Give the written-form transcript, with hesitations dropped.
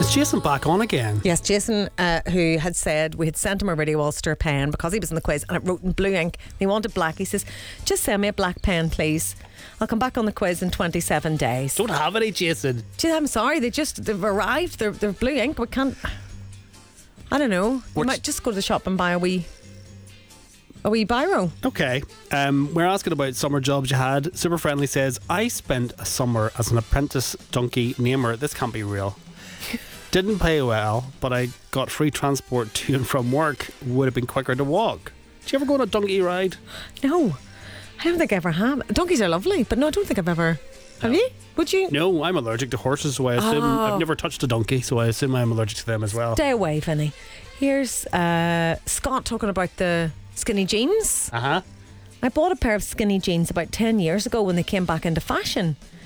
Is Jason back on again? Yes, Jason, who had said we had sent him a Radio Ulster pen because he was in the quiz and it wrote in blue ink. He wanted black. He says, just send me a black pen, please. I'll come back on the quiz in 27 days. Don't have any, Jason. Gee, I'm sorry. They've arrived. They're blue ink. We can't. I don't know. We might just go to the shop and buy a wee biro. Okay. We're asking about summer jobs you had. Super Friendly says, I spent a summer as an apprentice donkey namer. This can't be real. Didn't pay well, but I got free transport to and from work. Would have been quicker to walk. Did you ever go on a donkey ride? No, I don't think I ever have. Donkeys are lovely, but no, I don't think I've ever. Have you? Would you? No, I'm allergic to horses, so I assume I've never touched a donkey, so I assume I'm allergic to them as well. Stay away, Vinny. Here's Scott talking about the skinny jeans. Uh-huh. I bought a pair of skinny jeans about 10 years ago when they came back into fashion.